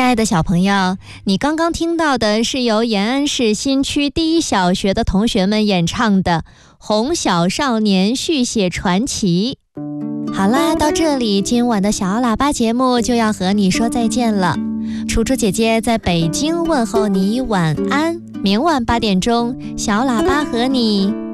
亲爱的小朋友，你刚刚听到的是由延安市新区第一小学的同学们演唱的《红小少年续写传奇》。好啦，到这里，今晚的小喇叭节目就要和你说再见了。楚楚姐姐在北京问候你晚安，明晚8点钟，小喇叭和你